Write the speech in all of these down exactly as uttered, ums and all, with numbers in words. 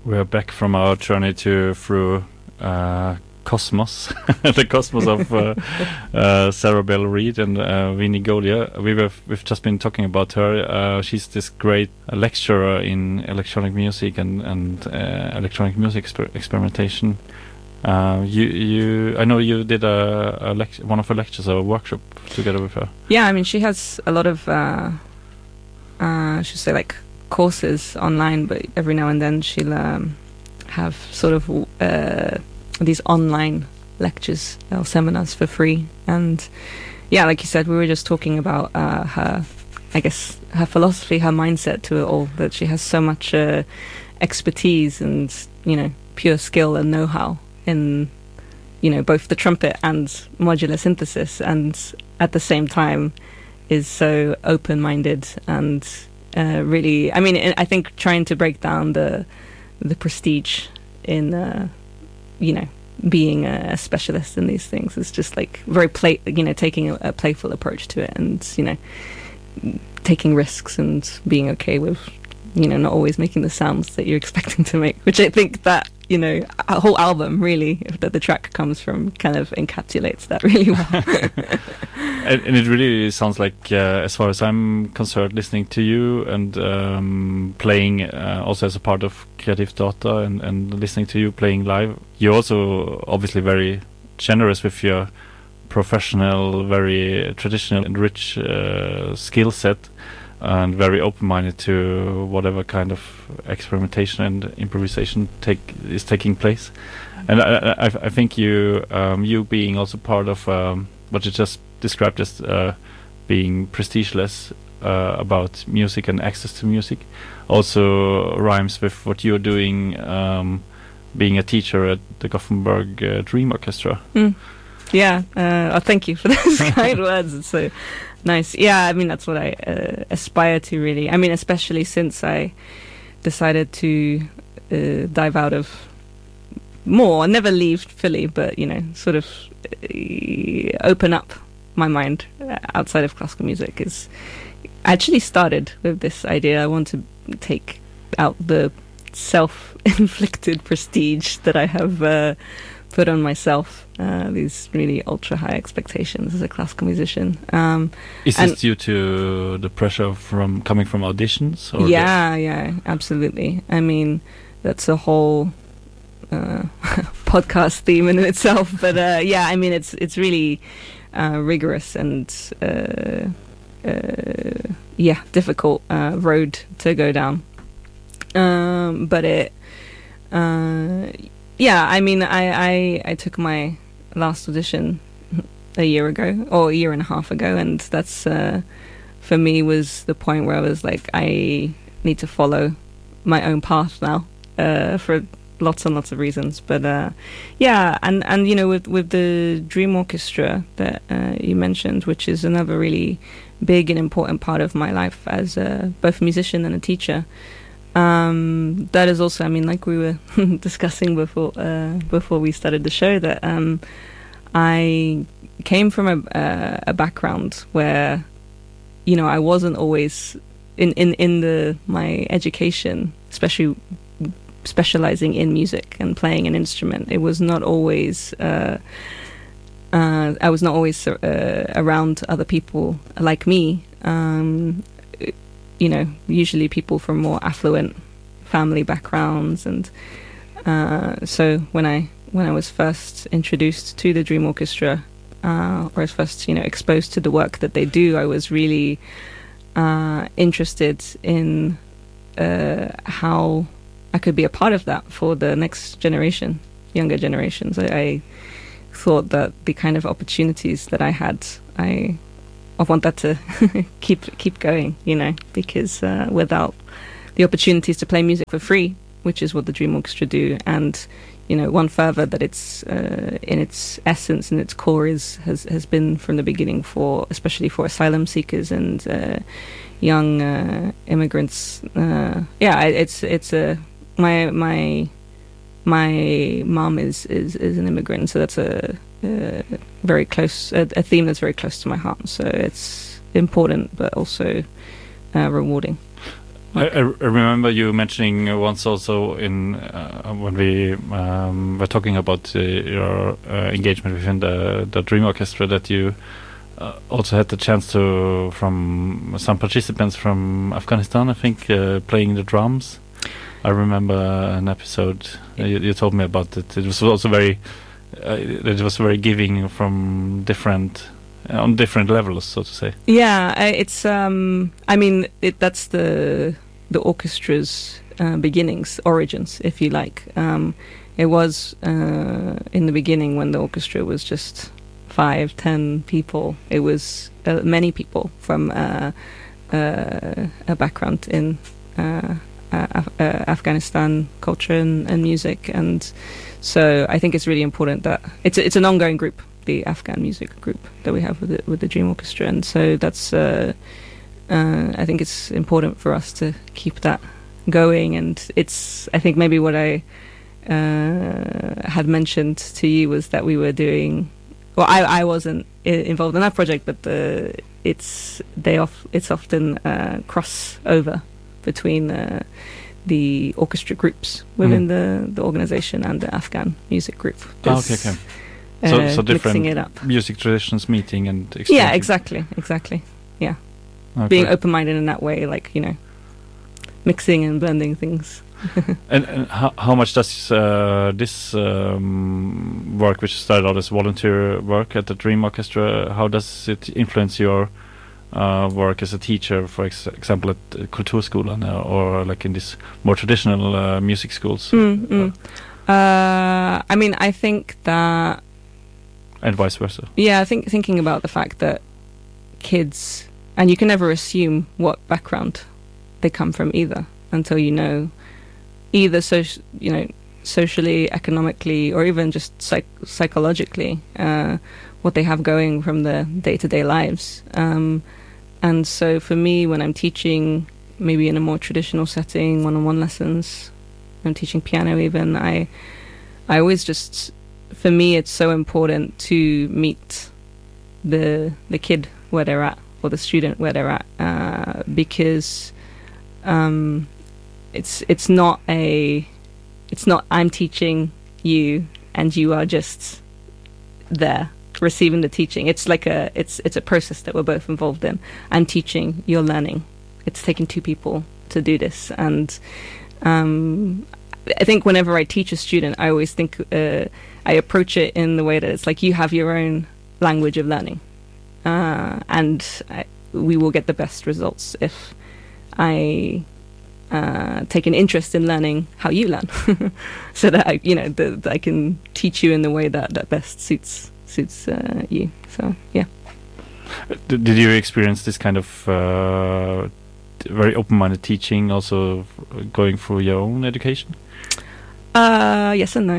we're back from our journey to through uh, Cosmos, the Cosmos of uh, uh, Sarah Bell Reid and uh, Vinnie Golia. We were we've just been talking about her. Uh, she's this great lecturer in electronic music and and uh, electronic music exper- experimentation. Uh, you you I know you did a, a lect- one of her lectures, a workshop together with her. Yeah, I mean she has a lot of uh, uh, I should say like courses online, but every now and then she'll um, have sort of uh, these online lectures or seminars for free. And yeah, like you said, we were just talking about uh, her, I guess, her philosophy, her mindset to it all, that she has so much uh, expertise and, you know, pure skill and know-how in, you know, both the trumpet and modular synthesis, and at the same time is so open-minded and Uh, really, I mean, I think trying to break down the the prestige in, uh, you know, being a specialist in these things is just like very play, you know, taking a, a playful approach to it, and you know, taking risks and being okay with, you know, not always making the sounds that you're expecting to make. Which I think that, you know, a whole album really that the track comes from kind of encapsulates that really well. And, and it really sounds like, uh, as far as I'm concerned, listening to you and um, playing uh, also as a part of Creative Data and, and listening to you playing live, you're also obviously very generous with your professional, very traditional and rich uh, skill set, and very open-minded to whatever kind of experimentation and improvisation take is taking place. And I, I, I think you, um, you being also part of um, what you just described as uh, being prestigeless uh, about music and access to music, also rhymes with what you're doing, um, being a teacher at the Gothenburg uh, Dream Orchestra. Mm. Yeah, uh, oh, thank you for those kind words. It's so nice. Yeah, I mean, that's what I uh, aspire to, really. I mean, especially since I decided to uh, dive out of more, never leave Philly, but, you know, sort of uh, open up my mind outside of classical music. Is I actually started with this idea. I want to take out the self-inflicted prestige that I have uh, put on myself, uh, these really ultra-high expectations as a classical musician. Um, Is this due to the pressure from coming from auditions? Or yeah, yeah, absolutely. I mean, that's a whole uh, podcast theme in itself. But uh, yeah, I mean, it's it's really uh, rigorous and uh, uh, yeah, difficult uh, road to go down. Um, but it, uh, yeah, I mean, I, I I took my last audition a year ago, or a year and a half ago, and that's uh, for me was the point where I was like, I need to follow my own path now, uh, for lots and lots of reasons. But uh, yeah, and, and you know, with with the Dream Orchestra that uh, you mentioned, which is another really big and important part of my life as a, both a musician and a teacher. Um, that is also, I mean, like we were discussing before uh, before we started the show, that um, I came from a, uh, a background where, you know, I wasn't always in, in, in the my education, especially specializing in music and playing an instrument. It was not always uh, uh, I was not always uh, around other people like me. Um, you know, usually people from more affluent family backgrounds, and uh, so when I when I was first introduced to the Dream Orchestra, uh, or was first, you know, exposed to the work that they do, I was really uh, interested in uh, how I could be a part of that for the next generation, younger generations. I, I thought that the kind of opportunities that I had, I I want that to keep keep going, you know, because uh, without the opportunities to play music for free, which is what the Dream Orchestra do, and, you know, one further, that it's uh, in its essence and its core is has has been from the beginning for, especially for asylum seekers and uh, young uh, immigrants. Uh, yeah, it's it's a my my my mom is, is is an immigrant, so that's a. Uh, very close, a, a theme that's very close to my heart. So it's important, but also uh, rewarding. I, I remember you mentioning once also in uh, when we um, were talking about uh, your uh, engagement within the the Dream Orchestra that you uh, also had the chance to from some participants from Afghanistan, I think, uh, playing the drums. I remember an episode uh, you, you told me about it. It was also very uh, it was very giving from different. Uh, on different levels, so to say. Yeah, I, it's. Um, I mean, it, that's the the orchestra's uh, beginnings, origins, if you like. Um, it was uh, in the beginning when the orchestra was just five, ten people. It was uh, many people from uh, uh, a background in uh, uh, Af- uh, Afghanistan culture and, and music, and so I think it's really important that it's it's an ongoing group. The Afghan music group that we have with the, with the Dream Orchestra, and so that's uh, uh, I think it's important for us to keep that going. And it's I think maybe what I uh, had mentioned to you was that we were doing well. I, I wasn't I- involved in that project, but the it's they off it's often uh, crossover between uh, the orchestra groups within mm. the the organization and the Afghan music group. Oh, okay, okay. Uh, so, so different mixing it up. music traditions meeting and yeah, exactly, exactly. Yeah, okay. Being open-minded in that way, like you know, mixing and blending things. and and how, how much does uh, this um, work, which started out as volunteer work at the Dream Orchestra, how does it influence your uh, work as a teacher, for ex- example, at uh, Kulturskolan uh, or like in these more traditional uh, music schools? Mm, mm. Uh, I mean, I think that. And vice versa. Yeah, I think thinking about the fact that kids, and you can never assume what background they come from either until you know either so you know socially, economically, or even just psych- psychologically uh, what they have going from their day-to-day lives. Um, and so for me, when I'm teaching, maybe in a more traditional setting, one-on-one lessons, I'm teaching piano even, I I always just. For me, it's so important to meet the the kid where they're at, or the student where they're at, uh, because um, it's it's not a it's not I'm teaching you and you are just there receiving the teaching. It's like a it's it's a process that we're both involved in. I'm teaching, you're learning. It's taking two people to do this, and um, I think whenever I teach a student, I always think. Uh, I approach it in the way that it's like you have your own language of learning, uh, and I, we will get the best results if I uh, take an interest in learning how you learn, so that I, you know, the, that I can teach you in the way that, that best suits suits uh, you. So yeah. D- did you experience this kind of uh, very open-minded teaching also f- going through your own education? Uh, yes and no.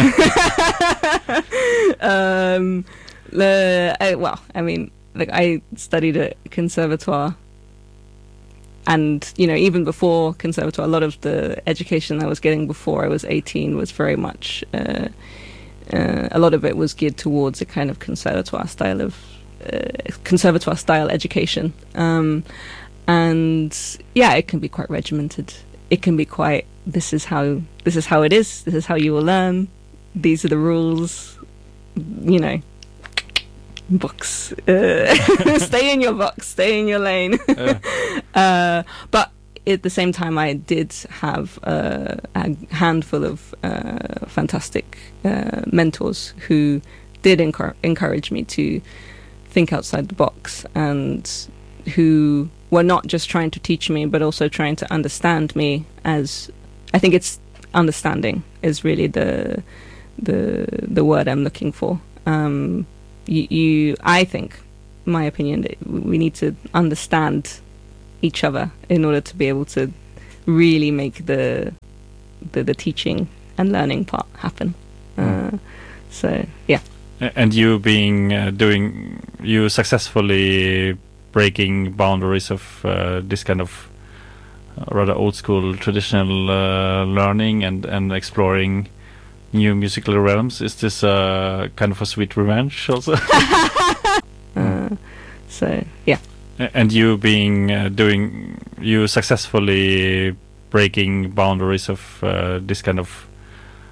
um, the, I, well, I mean, like I studied at conservatoire, and you know, even before conservatoire, a lot of the education I was getting before I was eighteen was very much. Uh, uh, a lot of it was geared towards a kind of conservatoire style of uh, conservatoire style education, um, and yeah, it can be quite regimented. It can be quite. This is how this is how it is. This is how you will learn. These are the rules. You know, books. Uh, stay in your box. Stay in your lane. Uh. uh, but at the same time, I did have uh, a handful of uh, fantastic uh, mentors who did encour- encourage me to think outside the box, and who were not just trying to teach me, but also trying to understand me as. I think it's understanding is really the the the word I'm looking for. Um, you, you, I think, my opinion, that we need to understand each other in order to be able to really make the the, the teaching and learning part happen. Mm. Uh, so yeah. And you being uh, doing you successfully breaking boundaries of uh, this kind of. Uh, rather old school traditional uh, learning and, and exploring new musical realms. Is this uh, kind of a sweet revenge also? uh, so yeah. A- And you being uh, doing you successfully breaking boundaries of uh, this kind of